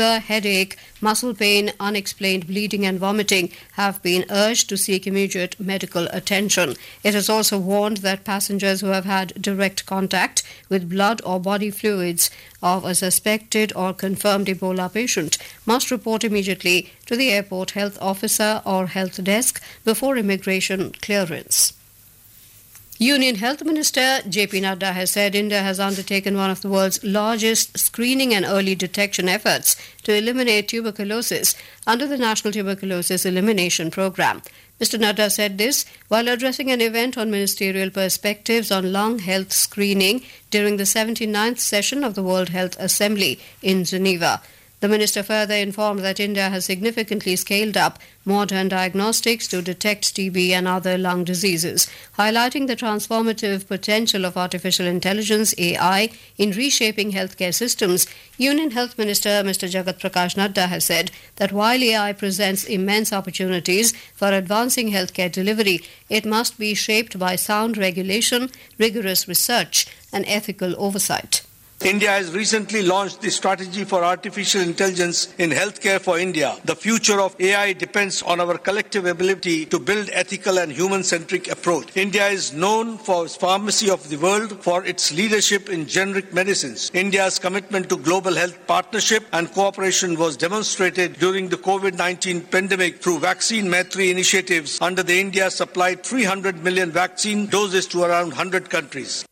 Headache, muscle pain, unexplained bleeding and vomiting have been urged to seek immediate medical attention. It has also warned that passengers who have had direct contact with blood or body fluids of a suspected or confirmed Ebola patient must report immediately to the airport health officer or health desk before immigration clearance. Union Health Minister JP Nadda has said India has undertaken one of the world's largest screening and early detection efforts to eliminate tuberculosis under the National Tuberculosis Elimination Programme. Mr. Nadda said this while addressing an event on ministerial perspectives on lung health screening during the 79th session of the World Health Assembly in Geneva. The minister further informed that India has significantly scaled up modern diagnostics to detect TB and other lung diseases, highlighting the transformative potential of artificial intelligence (AI) in reshaping healthcare systems. Union Health Minister Mr. Jagat Prakash Nadda has said that while AI presents immense opportunities for advancing healthcare delivery, it must be shaped by sound regulation, rigorous research, and ethical oversight. India has recently launched the strategy for artificial intelligence in healthcare for India. The future of AI depends on our collective ability to build ethical and human-centric approach. India is known for its pharmacy of the world, for its leadership in generic medicines. India's commitment to global health partnership and cooperation was demonstrated during the COVID-19 pandemic through Vaccine Maitri initiatives. Under the India supplied 300 million vaccine doses to around 100 countries.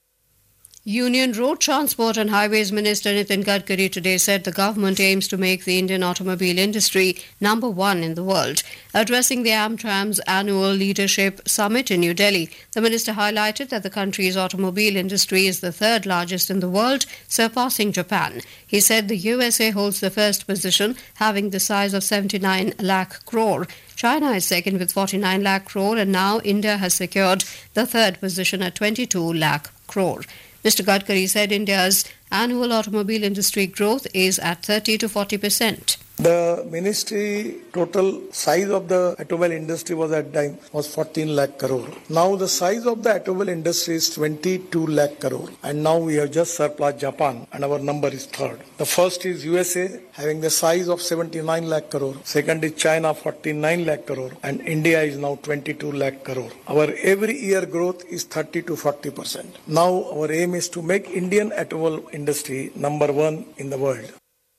Union Road Transport and Highways Minister Nitin Gadkari today said the government aims to make the Indian automobile industry number one in the world. Addressing the Amtram's annual leadership summit in New Delhi, the minister highlighted that the country's automobile industry is the third largest in the world, surpassing Japan. He said the USA holds the first position, having the size of 79 lakh crore. China is second with 49 lakh crore, and now India has secured the third position at 22 lakh crore. Mr. Gadkari said India's annual automobile industry growth is at 30 to 40%. The ministry total size of the automobile industry was at time was 14 lakh crore. Now the size of the automobile industry is 22 lakh crore, and now we have just surpassed Japan, and our number is third. The first is USA having the size of 79 lakh crore. Second is China 49 lakh crore, and India is now 22 lakh crore. Our every year growth is 30 to 40%. Now our aim is to make Indian automobile industry number one in the world.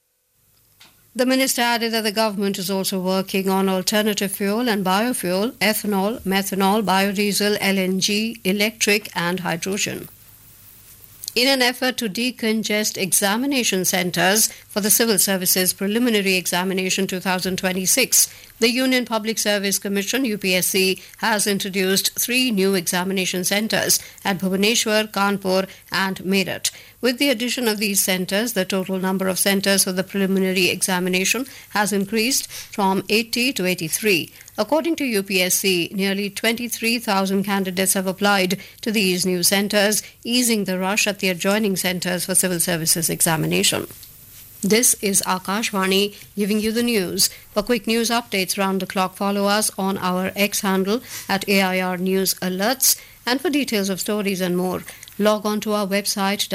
The minister added that the government is also working on alternative fuel and biofuel, ethanol, methanol, biodiesel, LNG, electric and hydrogen. In an effort to decongest examination centres for the Civil Services Preliminary Examination 2026, the Union Public Service Commission UPSC has introduced 3 new examination centres at Bhubaneswar, Kanpur and Meerut. With the addition of these centres, the total number of centres for the preliminary examination has increased from 80 to 83. According to UPSC, nearly 23,000 candidates have applied to these new centres, easing the rush at the adjoining centres for civil services examination. This is Akashvani giving you the news. For quick news updates round the clock, follow us on our X handle at AIR News Alerts. And for details of stories and more, log on to our website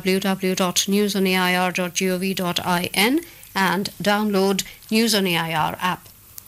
www.newsonair.gov.in and download News on AIR app.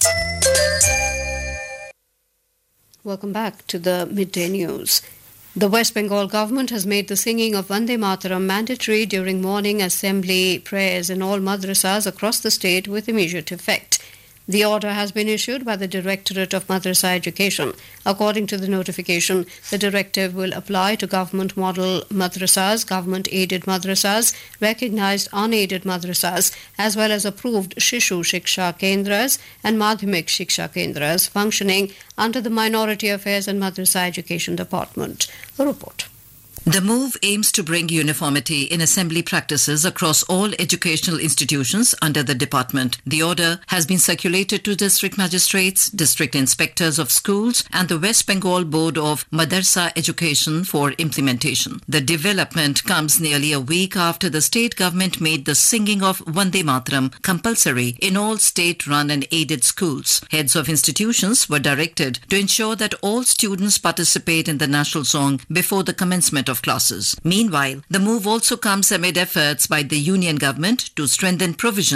Welcome back to the midday news. The West Bengal government has made the singing of Vande Mataram mandatory during morning assembly prayers in all madrasas across the state with immediate effect. The order has been issued by the Directorate of Madrasa Education. According to the notification, the directive will apply to government model madrasas, government-aided madrasas, recognized unaided madrasas, as well as approved Shishu Shiksha Kendras and Madhyamik Shiksha Kendras functioning under the Minority Affairs and Madrasa Education Department. A report. The move aims to bring uniformity in assembly practices across all educational institutions under the department. The order has been circulated to district magistrates, district inspectors of schools and the West Bengal Board of Madrasa Education for implementation. The development comes nearly a week after the state government made the singing of Vande Mataram compulsory in all state-run and aided schools. Heads of institutions were directed to ensure that all students participate in the national song before the commencement of classes. Meanwhile, the move also comes amid efforts by the union government to strengthen provisions